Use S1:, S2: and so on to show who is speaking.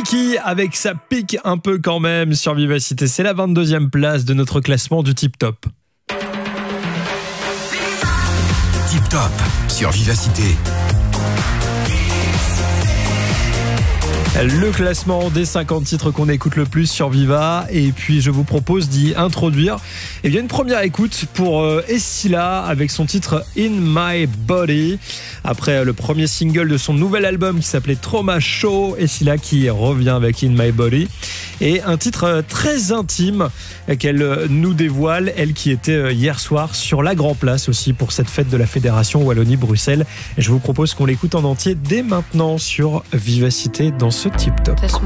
S1: Milky avec sa pique un peu quand même sur Vivacité. C'est la 22e place de notre classement du Tip Top.
S2: Tip Top sur Vivacité.
S1: Le classement des 50 titres qu'on écoute le plus sur Viva. Et puis je vous propose d'y introduire une première écoute pour Essila avec son titre In My Body. Après le premier single de son nouvel album qui s'appelait Trauma Show, Essila qui revient avec In My Body. Et un titre très intime qu'elle nous dévoile, elle qui était hier soir sur la Grand Place aussi pour cette fête de la Fédération Wallonie-Bruxelles. Et je vous propose qu'on l'écoute en entier dès maintenant sur Vivacité dans ce Tip Top.
S3: This